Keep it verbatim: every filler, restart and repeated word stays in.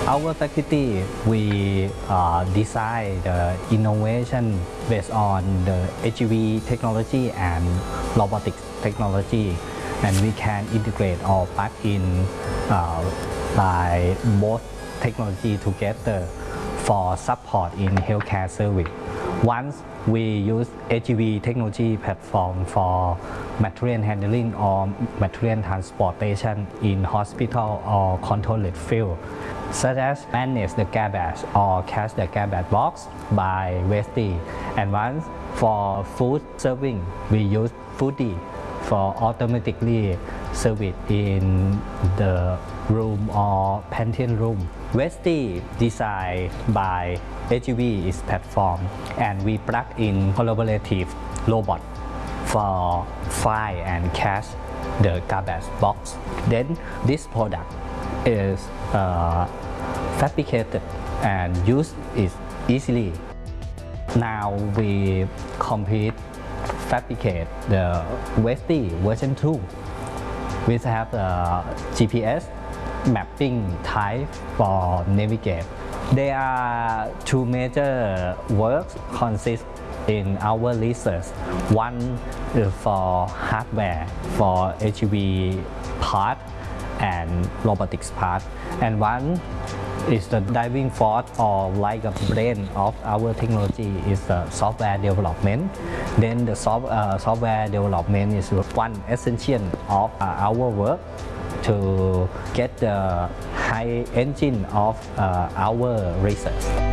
Our faculty, we uh, design the innovation based on the H E V technology and robotics technology, and we can integrate or plug in uh, by both technology together for support in healthcare service. Once we use H E V technology platform for material handling or material transportation in hospital or controlled field, such as manage the garbage or catch the garbage box by Westy. And once for food serving, we use Foodie for automatically service in the room or pantry room. Westy designed by H E V is platform, and we plug in collaborative robot for fly and catch the garbage box. Then this product is uh, fabricated and used is easily. Now we complete fabricate the Westy version two, which have the G P S mapping type for navigate. There are two major works consist in our research. One is for hardware for H E V part and robotics part, and one is the driving force or like a brain of our technology is the software development. Then the soft, uh, software development is one essential of uh, our work to get the high engine of uh, our research.